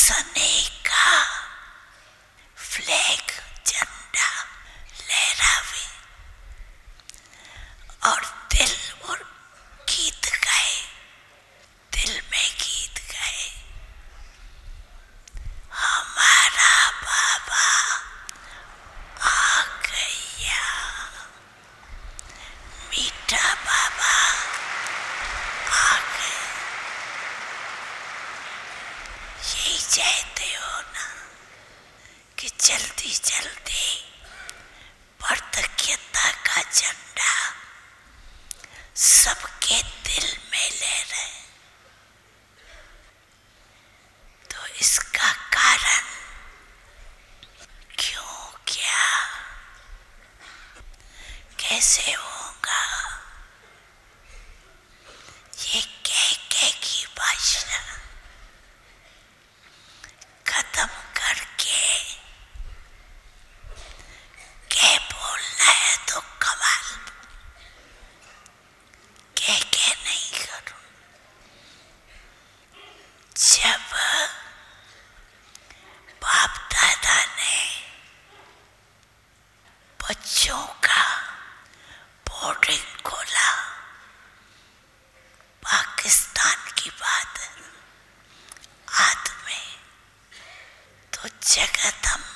सने का फ्लैग झंडा लहरावे और दिल और गीत गाए, दिल में गीत गाए। हमारा बाबा आ गया, मीठा बाबा आ गए। यही चाहते हो ना कि जल्दी जल्दी कृतज्ञता का झंडा सबके दिल में लहराए। तो इसका कारण क्यों, क्या, कैसे होगा, ये कह की भाषा खत्म करके कह बोलना है तो कमाल, कह नहीं करूं। जब बाप दादा ने बच्चों का बोर्डिंग खोला, पाकिस्तान की बात आद में, तो जगत हम